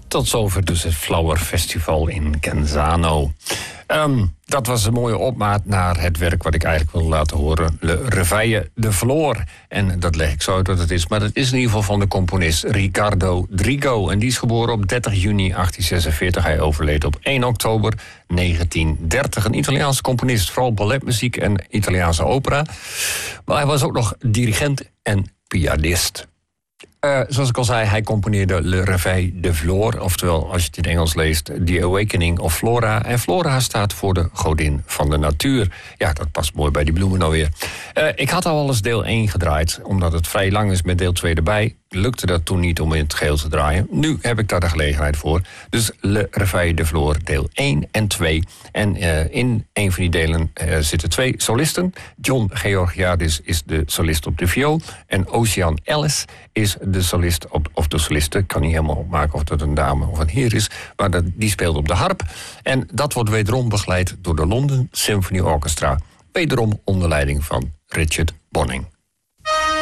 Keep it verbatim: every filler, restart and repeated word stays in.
Tot zover dus het Flower Festival in Genzano. Um, dat was een mooie opmaat naar het werk wat ik eigenlijk wil laten horen. Le Reveille de Flore. En dat leg ik zo uit wat het is. Maar het is in ieder geval van de componist Ricardo Drigo. En die is geboren op dertig juni achttien zesenveertig. Hij overleed op één oktober negentien dertig. Een Italiaanse componist, vooral balletmuziek en Italiaanse opera. Maar hij was ook nog dirigent en pianist. Uh, zoals ik al zei, hij componeerde Le Reveille de Flore, oftewel, als je het in Engels leest, The Awakening of Flora. En Flora staat voor de godin van de natuur. Ja, dat past mooi bij die bloemen nou weer. Uh, ik had al eens deel één gedraaid, omdat het vrij lang is met deel twee erbij. Lukte dat toen niet om in het geheel te draaien. Nu heb ik daar de gelegenheid voor. Dus Le Reveille de Flore, deel één en twee. En uh, in een van die delen uh, zitten twee solisten. John Georgiadis is de solist op de viool. En Ocean Ellis is de solist op, of de soliste. Ik kan niet helemaal opmaken of dat een dame of een heer is. Maar dat, die speelt op de harp. En dat wordt wederom begeleid door de London Symphony Orchestra. Wederom onder leiding van Richard Bonning.